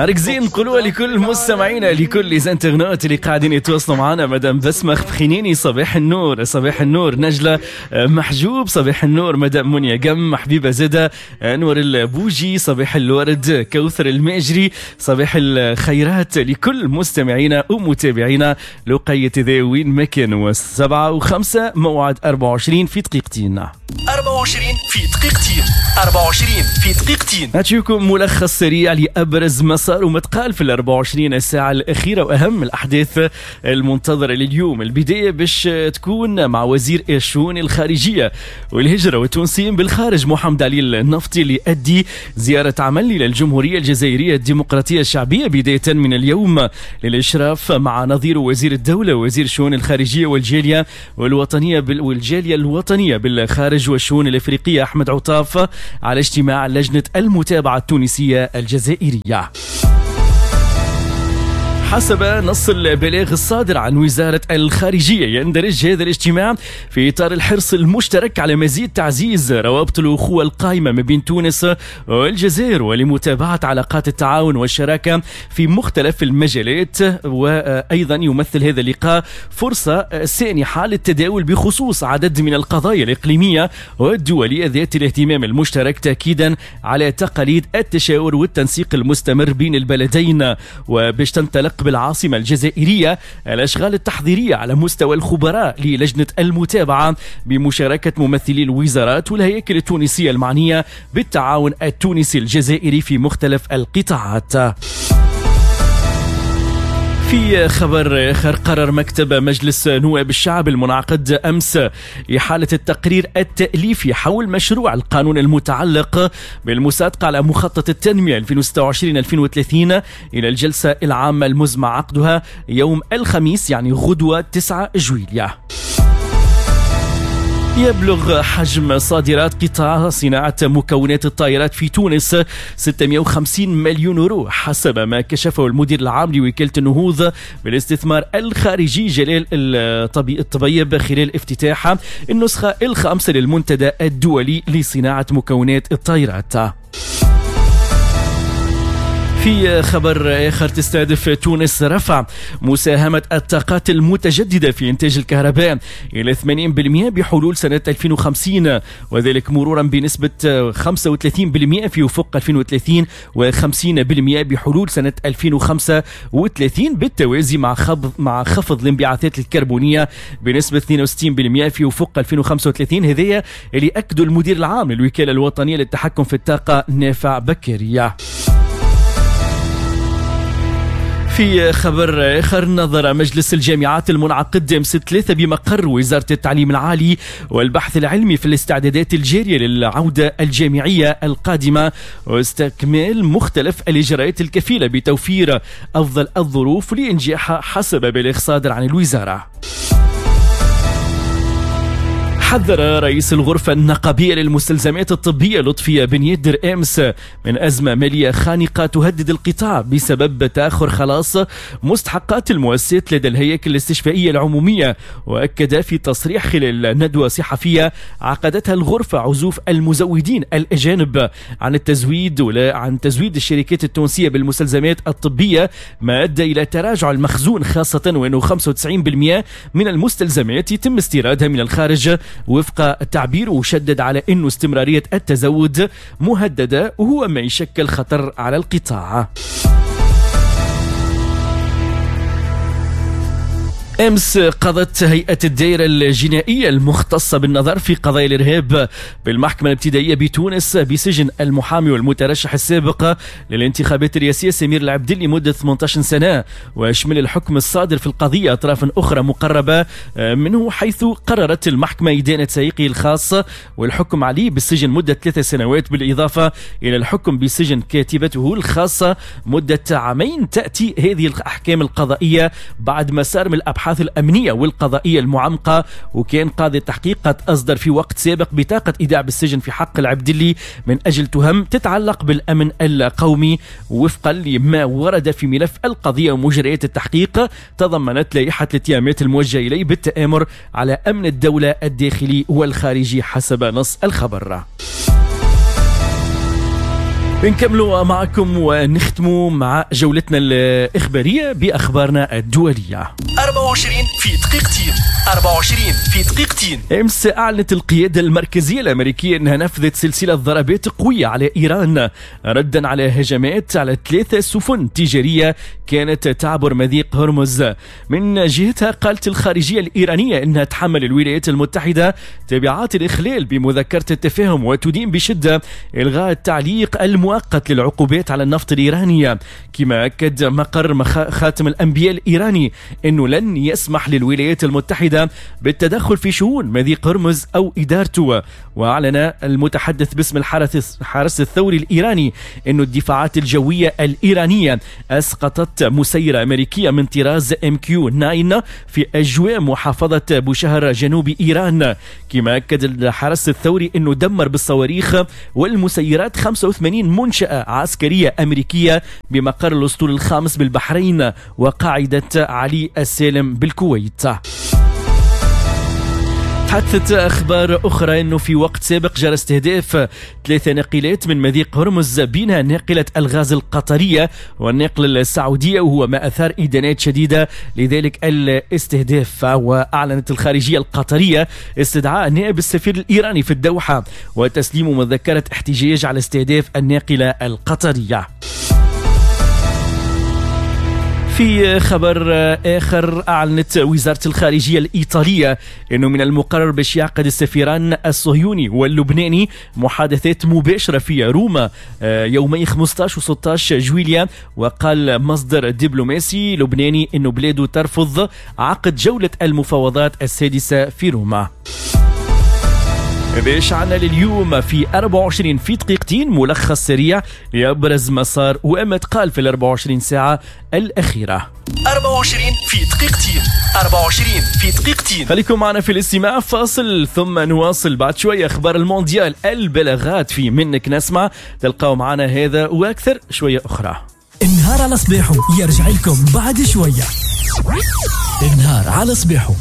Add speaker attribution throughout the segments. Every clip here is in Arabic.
Speaker 1: ركزين نقولوا لكل مستمعينا لكل زنترنات اللي قاعدين يتواصلوا معنا. مدام بسمة خفخينيني صباح النور. صباح النور نجلة محجوب. صباح النور مدام منيا قم حبيبة زدة نور البوجي. صباح الورد كوثر الماجري. صباح الخيرات لكل مستمعينا ومتابعينا لقية ذا وين ما كانوا. 7 و5 موعد 24 في دقيقتين.
Speaker 2: 24 في دقيقتين. 24 في دقيقتين.
Speaker 1: نعطيكم ملخص سريع لأبرز ما صار ومتقال في 24 ساعة الأخيرة وأهم الأحداث المنتظرة لليوم. البداية باش تكون مع وزير الشؤون الخارجية والهجرة والتونسيين بالخارج محمد علي النفطي اللي يؤدي زيارة عمل إلى الجمهورية الجزائرية الديمقراطية الشعبية بداية من اليوم للإشراف مع نظير وزير الدولة وزير الشؤون الخارجية والجالية الوطنية بالخارج والشؤون الأفريقية أحمد عطاف على اجتماع لجنة المتابعة التونسية الجزائرية. حسب نص البلاغ الصادر عن وزارة الخارجية يندرج هذا الاجتماع في إطار الحرص المشترك على مزيد تعزيز روابط الأخوة القائمة ما بين تونس والجزائر ولمتابعة علاقات التعاون والشراكة في مختلف المجالات. وأيضا يمثل هذا اللقاء فرصة سانحة للتداول بخصوص عدد من القضايا الإقليمية والدولية ذات الاهتمام المشترك تأكيدا على تقاليد التشاور والتنسيق المستمر بين البلدين. وباش تنطلق بالعاصمة الجزائرية الأشغال التحضيرية على مستوى الخبراء للجنة المتابعة بمشاركة ممثلي الوزارات والهياكل التونسية المعنية بالتعاون التونسي الجزائري في مختلف القطاعات. في خبر آخر قرر مكتب مجلس نواب الشعب المنعقد أمس إحالة التقرير التأليفي حول مشروع القانون المتعلق بالمصادقة على مخطط التنمية 2026-2030 إلى الجلسة العامة المزمع عقدها يوم الخميس يعني غدوة 9 جويلية. يبلغ حجم صادرات قطاع صناعة مكونات الطائرات في تونس 650 مليون يورو حسب ما كشفه المدير العام لوكالة النهوض بالاستثمار الخارجي جلال الطبيب خلال افتتاح النسخة الخامسة للمنتدى الدولي لصناعة مكونات الطائرات. في خبر آخر تستهدف تونس رفع مساهمة الطاقات المتجددة في إنتاج الكهرباء إلى 80% بحلول سنة 2050 وذلك مرورا بنسبة 35% في أفق 2030 و50% بحلول سنة 2035 بالتوازي مع خفض الانبعاثات الكربونية بنسبة 62% في أفق 2035. هذا اللي أكده المدير العام للوكالة الوطنية للتحكم في الطاقة نافع بكرية. في خبر آخر نظر مجلس الجامعات المنعقد أمس 3 بمقر وزارة التعليم العالي والبحث العلمي في الاستعدادات الجارية للعودة الجامعية القادمة واستكمال مختلف الإجراءات الكفيلة بتوفير أفضل الظروف لإنجاحها حسب بلاغ صادر عن الوزارة. حذر رئيس الغرفة النقابية للمستلزمات الطبية لطفية بن يدر أمس من أزمة مالية خانقة تهدد القطاع بسبب تأخر خلاص مستحقات المؤسسات لدى الهياكل الاستشفائية العمومية. وأكد في تصريح خلال ندوة صحفية عقدتها الغرفة عزوف المزودين الأجانب عن تزويد الشركات التونسية بالمستلزمات الطبية ما أدى إلى تراجع المخزون خاصة وأنه 95% من المستلزمات يتم استيرادها من الخارج وفق التعبير. وشدد على أنه استمرارية التزود مهددة وهو ما يشكل خطر على القطاع. أمس قضت هيئة الدائرة الجنائية المختصة بالنظر في قضايا الإرهاب بالمحكمة الابتدائية بتونس بسجن المحامي والمترشح السابق للانتخابات الرئاسية سمير العبدلي لمدة 18 سنة. ويشمل الحكم الصادر في القضية أطراف أخرى مقربة منه حيث قررت المحكمة إدانة سائقه الخاص والحكم عليه بالسجن مدة 3 سنوات بالإضافة إلى الحكم بسجن كاتبته الخاصة مدة 2 عام. تأتي هذه الأحكام القضائية بعد مسار من الأبحاث الأمنية والقضائية المعمقة. وكان قاضي التحقيق قد أصدر في وقت سابق بطاقة إيداع بالسجن في حق العبدلي من أجل تهم تتعلق بالأمن القومي وفقا لما ورد في ملف القضية ومجريات التحقيق. تضمنت لائحة الاتهامات الموجهة إليه بالتآمر على أمن الدولة الداخلي والخارجي حسب نص الخبر. بنكملوا معكم ونختموا مع جولتنا الإخبارية بأخبارنا الدولية.
Speaker 2: 24 في دقيقتين. 24 في دقيقتين.
Speaker 1: امس أعلنت القيادة المركزية الأمريكية أنها نفذت سلسلة ضربات قوية على إيران ردا على هجمات على 3 سفن تجارية كانت تعبر مضيق هرمز. من جهتها قالت الخارجية الإيرانية أنها تحمل الولايات المتحدة تبعات الإخلال بمذكرة التفاهم وتدين بشدة إلغاء التعليق المؤقت للعقوبات على النفط الإيراني. كما أكد مقر خاتم الأنبياء الإيراني أنه لن يسمح للولايات المتحدة بالتدخل في شؤون مضيق هرمز أو إدارته. وأعلن المتحدث باسم الحرس الثوري الإيراني أن الدفاعات الجوية الإيرانية أسقطت مسيرة أمريكية من طراز MQ-9 في أجواء محافظة بوشهر جنوب إيران. كما أكد الحرس الثوري أنه دمر بالصواريخ والمسيرات 85 منشأة عسكرية أمريكية بمقر الأسطول الخامس بالبحرين وقاعدة علي السالم بالكويت. حدثت أخبار أخرى أنه في وقت سابق جرى استهداف 3 ناقلات من مضيق هرمز بينها ناقلة الغاز القطرية والناقلة السعودية، وهو ما أثار إدانات شديدة لذلك الاستهداف. وأعلنت الخارجية القطرية استدعاء نائب السفير الإيراني في الدوحة وتسليم مذكرة احتجاج على استهداف الناقلة القطرية. في خبر آخر، أعلنت وزارة الخارجية الإيطالية أنه من المقرر باش يعقد السفيران الصهيوني واللبناني محادثات مباشرة في روما يومي 15 و 16 جويليا. وقال مصدر دبلوماسي لبناني أنه بلاده ترفض عقد جولة المفاوضات السادسة في روما. باش عنا لليوم في 24 في دقيقتين ملخص سريع لأبرز ما صار وما تقال في 24 ساعة الأخيرة.
Speaker 2: 24 في دقيقتين. 24 في دقيقتين.
Speaker 1: خليكم معنا في الاستماع، فاصل ثم نواصل بعد شوية. أخبار المونديال، البلاغات في منك نسمع، تلقاو معنا هذا وأكثر شوية أخرى.
Speaker 3: النهار على صباحه يرجع لكم بعد شوية. النهار على صباحه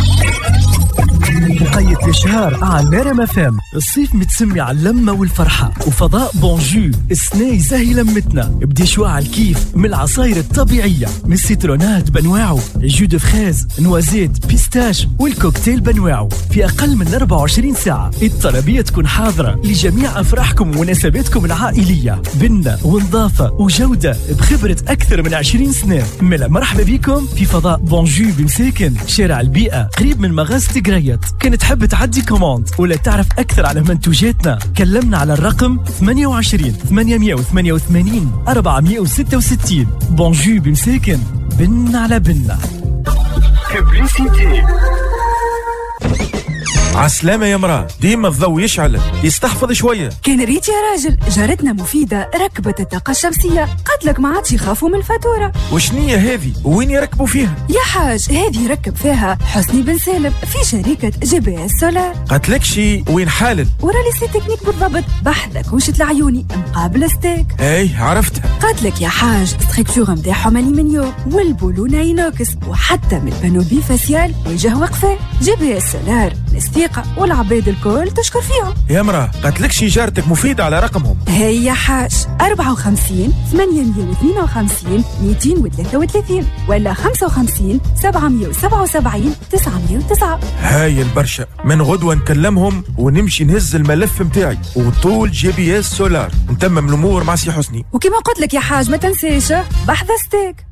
Speaker 3: مقيد الشهر على نرم FM. الصيف متسمي على اللمة والفرحة، وفضاء بونجو السناي زاهي لمتنا بدي شوى على الكيف من العصاير الطبيعية، من السيترونات بنواعه، الجو دو فريز، نوازيت، بيستاش والكوكتيل بنواعه. في أقل من 24 ساعة الطلبية تكون حاضرة لجميع أفراحكم ومناسباتكم العائلية، بنة ونظافة وجودة بخبرة أكثر من 20 سنة. ملا مرحبا بكم في فضاء بونجو بمساكن شارع البيئة قريب من مغازة قريت. كنت تحب تعدي كوماند ولا تعرف أكثر على منتوجاتنا، كلمنا على الرقم 28 888 466. بونجو بمساكن، بن على بنة.
Speaker 4: عسلامة يا مراه، ديما الضوء يشعل يستحفظ شوية.
Speaker 5: كان ريت يا راجل، جارتنا مفيدة ركبت الطاقة الشمسية، قالت لك ما عادش يخافوا من الفاتورة.
Speaker 4: وشنية هذه؟ وين يركبوا فيها؟
Speaker 5: يا حاج هذه يركب فيها حسني بن سالم في شركة GPS سولار.
Speaker 4: قالت لك شي وين حالل؟
Speaker 5: ورا لي سي تكنيك بالضبط، بحثك وشت العيوني مقابل ستيك.
Speaker 4: اي عرفتها.
Speaker 5: قالت لك يا حاج ستركتور نتاعهم ألمنيوم والبولونة اينوكس وحتى من البانوبي فاسيال وجه وقفة. GPS سولار الثقة والعباد الكل تشكر فيهم.
Speaker 4: يا مراه قالت لك شي جارتك مفيدة على رقمهم؟
Speaker 5: هيا حاج 54 852 233 ولا 55 777 909.
Speaker 4: هاي البرشا، من غدوة نكلمهم ونمشي نهز الملف متاعي وطول GPS سولار نتمم الأمور مع سي حسني.
Speaker 5: وكما قلت لك يا حاج ما تنساش بحث ستيك.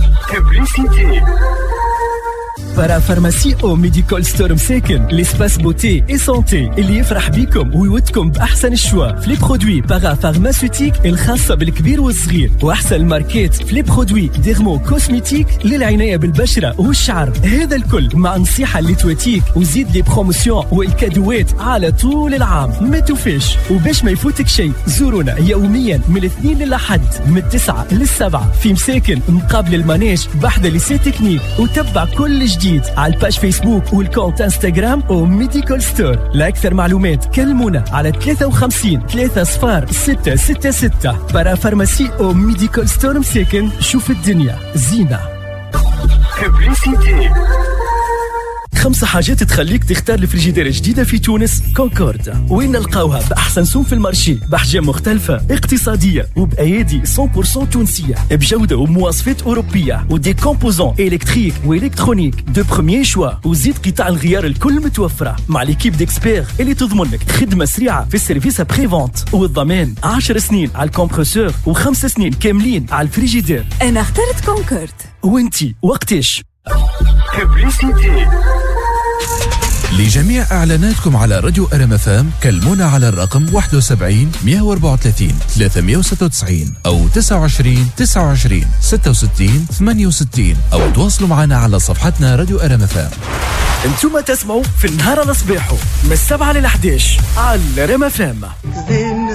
Speaker 3: بارا فارماسي او ميديكال ستور مساكن، ليسباس بوتي اي سونتي اللي يفرح بيكم ويودكم باحسن الشوا في لي برودوي بارا فارماسيوتيك الخاصه بالكبير والصغير، واحسن الماركات في لي برودوي ديرمو كوسميتيك للعنايه بالبشره والشعر. هذا الكل مع نصيحه اللي تواتيك وزيد لي بروموسيون والكادوات على طول العام. ما توفيش، وباش ما يفوتك شيء زورونا يوميا من الاثنين للأحد من 9 ل7 في مساكن مقابل المانيج بحذا لي سي تكنيك، وتبع كل جديد على الباج فيسبوك والكونت انستغرام او ميديكال ستور. لأكثر معلومات كلمونا على 53 30 666. بارا فارماسي او ميديكال ستور مساكن، شوف الدنيا زينة. 5 حاجات تخليك تختار الفريجيدير الجديدة في تونس كونكورد. وين نلقاوها؟ بأحسن سوم في المارشي، بأحجام مختلفة، اقتصادية وبأيادي 100% تونسية، بجودة ومواصفات أوروبية، ودي كومبوزون إلكتريك وإلكترونيك دو بروميير شوا، وزيد قطع الغيار الكل متوفرة مع ليكيب ديكسبير اللي تضمن لك خدمة سريعة في السيرفيس ابري فونت، والضمان 10 سنين على الكمبرسور و5 سنين كاملين على الفريجيدير.
Speaker 5: أنا اخترت كونكورد.
Speaker 3: وانتي وقتاش؟
Speaker 6: لجميع إعلاناتكم على راديو RMFM كلمونا على الرقم 71 134 396 أو 29 29 66 68 أو تواصلوا معنا على صفحتنا راديو RMFM.
Speaker 3: انتم تسمعوا في النهار على صباحه من 7 ل 11 على RMFM.